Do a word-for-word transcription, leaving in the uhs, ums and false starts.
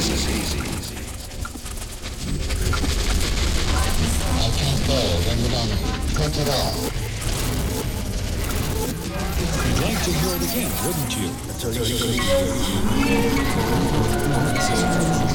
I can't go. Then we're gonna cut it off. You'd like to hear it again, wouldn't you?